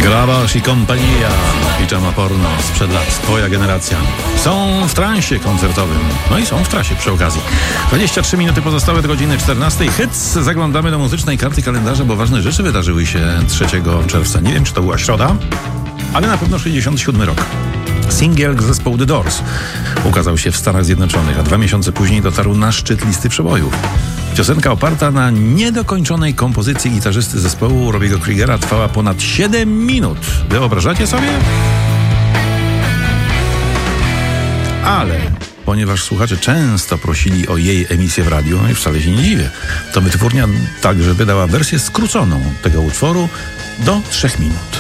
Grabasz i kompania, piżama porno sprzed lat, twoja generacja. Są w transie koncertowym, no i są w trasie przy okazji. 23 minuty pozostałe do godziny 14. Hyc, zaglądamy do muzycznej karty kalendarza, bo ważne rzeczy wydarzyły się 3 czerwca. Nie wiem, czy to była środa, ale na pewno 67 rok. Singiel zespołu The Doors ukazał się w Stanach Zjednoczonych, a 2 miesiące później dotarł na szczyt listy przebojów. Piosenka oparta na niedokończonej kompozycji gitarzysty zespołu Robbie'ego Krigera trwała ponad 7 minut. Wyobrażacie sobie? Ale ponieważ słuchacze często prosili o jej emisję w radiu, no i wcale się nie dziwię, to wytwórnia także wydała wersję skróconą tego utworu do 3 minut.